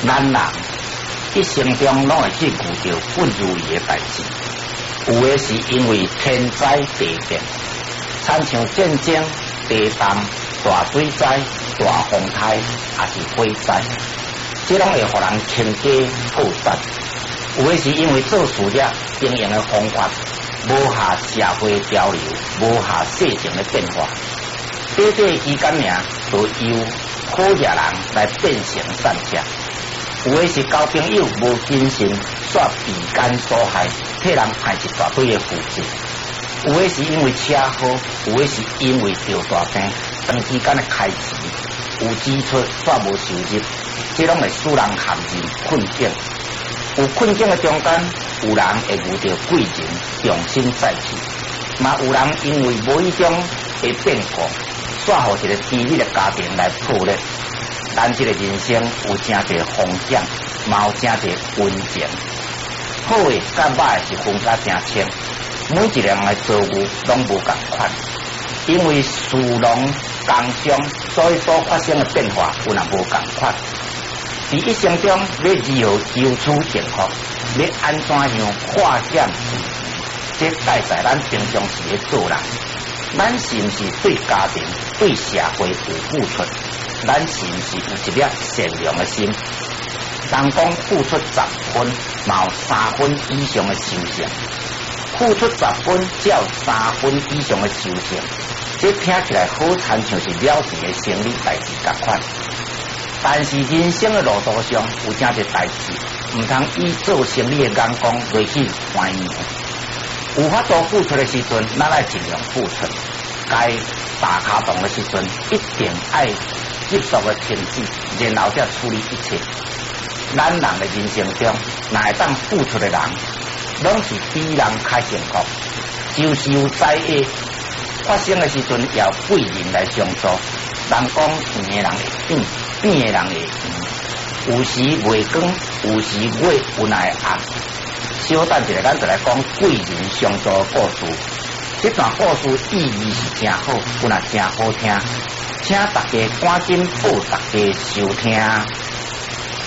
咱人一生中拢会去遇到不如意的代志，有的是因为天灾地变，亲像战争、地震、大水灾、大风台，也是火灾，这拢会互人倾家破产。有的是因为做事业经营的方法无下社会潮流，无下世情的变化，短短期间尔就由好惹人来变成善者。有的是交朋友无谨慎，煞被奸所害，替人害一大堆的负债。有的是因为车祸，有的是因为得大病，长时间的开支有支出煞无收入，这拢会使人陷入困境。有困境的中间，有人会遇到贵人重新再起，嘛有人因为无意中的变故，煞互一个低微的家庭来破裂。咱这个人生有真侪风险，嘛有真侪温情。好的甲歹的是分甲真清，每一个人的遭遇拢无共款，因为事农工商，所以所发生的变化有若无共款。伫一生中要如何求取幸福，要安怎样化险为夷，这带在咱平常时的做人。咱是毋是对家庭、对社会有付出？咱是毋是有一粒善良的心？人讲付出10分，嘛有3分以上的收成；付出10分，才有3分以上的收成。这听起来好亲像是了钱的生理代志同款。但是人生的路途上有真侪代志，唔通以做生理的眼光来去看伊。有法度付出的时阵，咱爱尽量付出；该打卡动的时阵，一定爱急速的停止，然后再处理一切。咱人的人生中，哪会当付出的人，拢是比人较幸福。就是有灾厄发生的时阵，也有贵人来相助。人讲圆的人会变，变的人会圆，有时月光，有时月有那会暗。小等一下，咱就来讲贵人相助的故事。这段故事意义是真好，有那真好听，请大家赶紧报大家收听。